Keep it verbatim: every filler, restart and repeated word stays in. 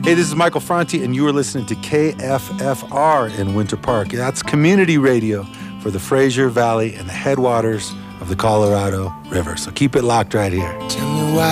Hey, this is Michael Franti, and you are listening to K F F R in Winter Park. That's community radio for the Fraser Valley and the headwaters of the Colorado River. So keep it locked right here. Tell me why